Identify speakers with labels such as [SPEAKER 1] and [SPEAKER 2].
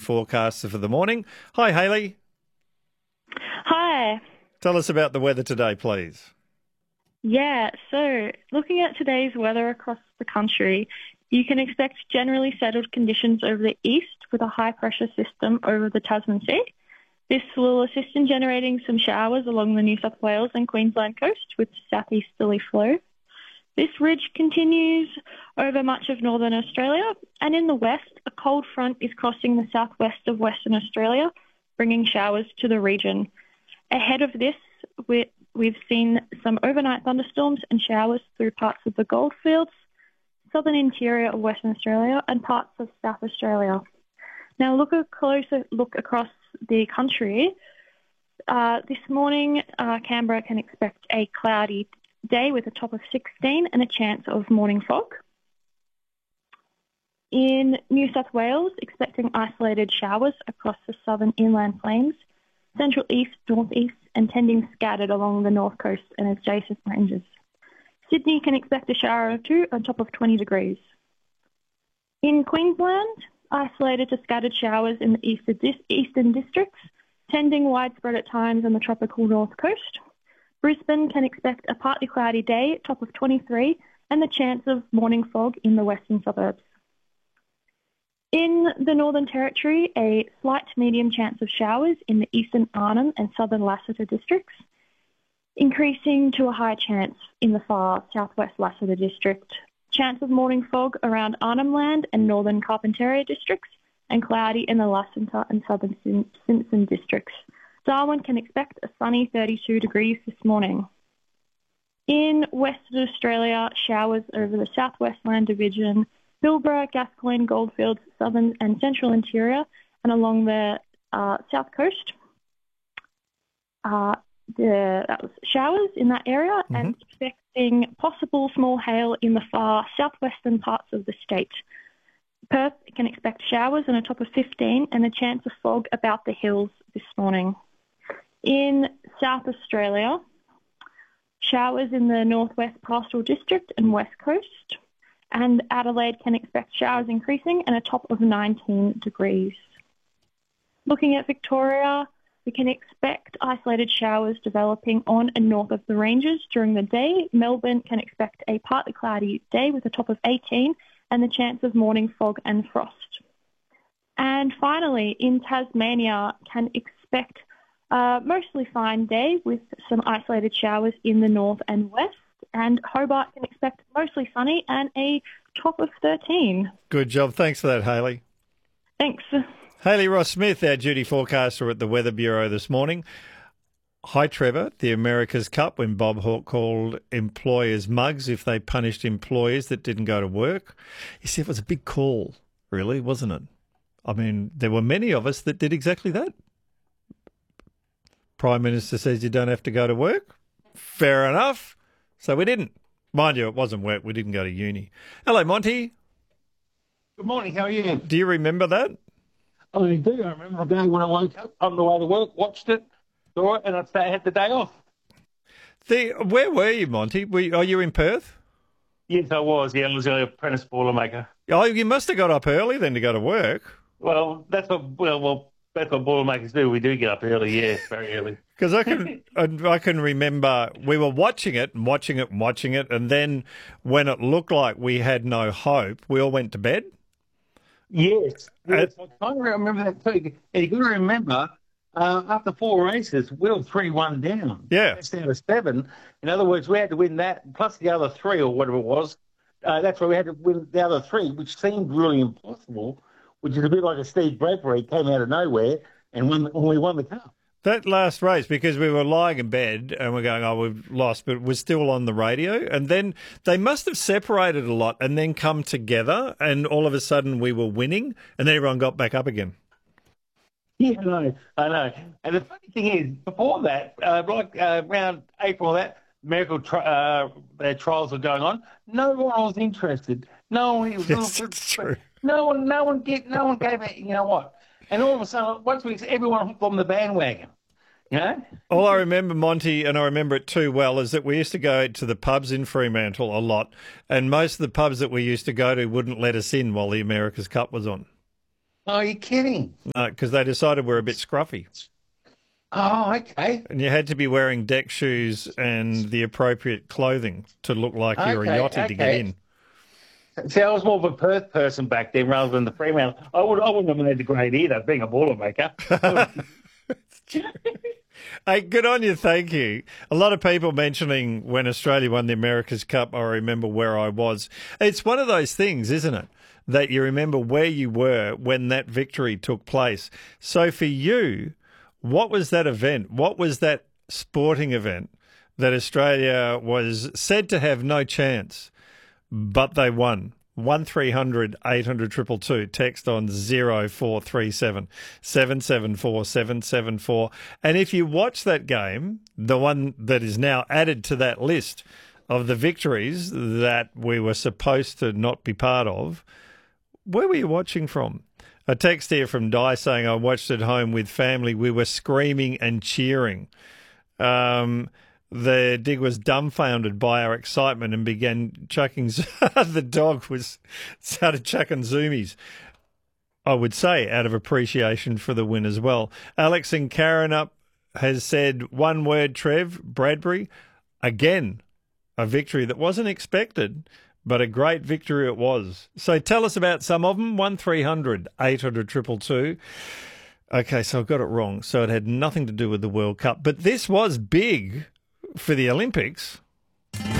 [SPEAKER 1] forecaster for the morning. Hi, Hayley.
[SPEAKER 2] Hi.
[SPEAKER 1] Tell us about the weather today, please.
[SPEAKER 2] Yeah, so looking at today's weather across the country, you can expect generally settled conditions over the east with a high-pressure system over the Tasman Sea. This will assist in generating some showers along the New South Wales and Queensland coast with southeasterly flow. This ridge continues over much of northern Australia, and in the west, a cold front is crossing the southwest of Western Australia, bringing showers to the region. Ahead of this, we've seen some overnight thunderstorms and showers through parts of the Goldfields, southern interior of Western Australia, and parts of South Australia. Now, look a closer look across the country. This morning, Canberra can expect a cloudy day with a top of 16 and a chance of morning fog. In New South Wales, expecting isolated showers across the southern inland plains, central east, northeast, and tending scattered along the north coast and adjacent ranges. Sydney can expect a shower or two on top of 20 degrees. In Queensland, isolated to scattered showers in the eastern districts, tending widespread at times on the tropical north coast. Brisbane can expect a partly cloudy day, top of 23, and the chance of morning fog in the western suburbs. In the Northern Territory, a slight to medium chance of showers in the eastern Arnhem and southern Lassiter districts, increasing to a high chance in the far southwest Lassiter district. Chance of morning fog around Arnhem Land and northern Carpentaria districts, and cloudy in the Lassiter and southern Simpson districts. Darwin can expect a sunny 32 degrees this morning. In Western Australia, showers over the southwest land division, Pilbara, Gascoyne, Goldfields, southern and central interior, and along the south coast. That was showers in that area, and expecting possible small hail in the far southwestern parts of the state. Perth can expect showers and a top of 15 and a chance of fog about the hills this morning. In South Australia, showers in the northwest pastoral district and west coast, and Adelaide can expect showers increasing and a top of 19 degrees. Looking at Victoria, we can expect isolated showers developing on and north of the ranges during the day. Melbourne can expect a partly cloudy day with a top of 18 and the chance of morning fog and frost. And finally, in Tasmania, can expect a mostly fine day with some isolated showers in the north and west. And Hobart can expect mostly sunny and a top of 13.
[SPEAKER 1] Good job. Thanks for that, Hayley.
[SPEAKER 2] Thanks.
[SPEAKER 1] Hayley Ross-Smith, our duty forecaster at the Weather Bureau this morning. Hi, Trevor. The America's Cup, when Bob Hawke called employers mugs if they punished employees that didn't go to work. You see, it was a big call, really, wasn't it? I mean, there were many of us that did exactly that. Prime Minister says you don't have to go to work. Fair enough. So we didn't. Mind you, it wasn't work. We didn't go to uni. Hello, Monty.
[SPEAKER 3] Good morning. How are you?
[SPEAKER 1] Do you remember that?
[SPEAKER 3] I do. I remember the day when I woke up on the way to work, watched it, saw it, and I had the day off.
[SPEAKER 1] Where were you, Monty? Are you in Perth?
[SPEAKER 3] Yes, I was. Yeah, I was an apprentice boilermaker.
[SPEAKER 1] Oh, you must have got up early then to go to work.
[SPEAKER 3] Well, that's what boilermakers do. We do get up early, yeah, very early.
[SPEAKER 1] Because I can remember we were watching it, and then when it looked like we had no hope, we all went to bed.
[SPEAKER 3] Yes. I kind of remember that too. And you got to remember, after 4 races, we were 3-1 down.
[SPEAKER 1] Yeah.
[SPEAKER 3] That's down to 7. In other words, we had to win that plus the other 3 or whatever it was. That's why we had to win the other 3, which seemed really impossible, which is a bit like a Steve Bradbury came out of nowhere and we won the cup.
[SPEAKER 1] That last race, because we were lying in bed and we're going, oh, we've lost, but we're still on the radio. And then they must have separated a lot and then come together, and all of a sudden we were winning, and then everyone got back up again.
[SPEAKER 3] Yeah, I know. And the funny thing is, before that, around April, that medical trials were going on. No one was interested. No one was.
[SPEAKER 1] Yes, it's true.
[SPEAKER 3] No one gave it. You know what? And all of a sudden, everyone hooked on the bandwagon. You know?
[SPEAKER 1] All I remember, Monty, and I remember it too well, is that we used to go to the pubs in Fremantle a lot, and most of the pubs that we used to go to wouldn't let us in while the America's Cup was on.
[SPEAKER 3] Oh, you're kidding.
[SPEAKER 1] Because they decided we're a bit scruffy.
[SPEAKER 3] Oh, okay.
[SPEAKER 1] And you had to be wearing deck shoes and the appropriate clothing to look like you were a yachty to get in.
[SPEAKER 3] See, I was more of a Perth person back then rather than the Fremantle. I wouldn't have made the grade either, being a Boilermaker.
[SPEAKER 1] Hey, good on you, thank you. A lot of people mentioning when Australia won the America's Cup, I remember where I was. It's one of those things, isn't it, that you remember where you were when that victory took place. So for you, what was that event? What was that sporting event that Australia was said to have no chance, but they won? 1300 800 222. Text on 0437 774 774. And if you watch that game, the one that is now added to that list of the victories that we were supposed to not be part of, where were you watching from? A text here from Di saying, I watched at home with family. We were screaming and cheering. The dig was dumbfounded by our excitement and began chucking. The dog started chucking zoomies, I would say, out of appreciation for the win as well. Alex and Karen up has said one word, Trev, Bradbury. Again, a victory that wasn't expected, but a great victory it was. So tell us about some of them. 1300 800 222. Okay, so I got it wrong. So it had nothing to do with the World Cup. But this was big for the Olympics.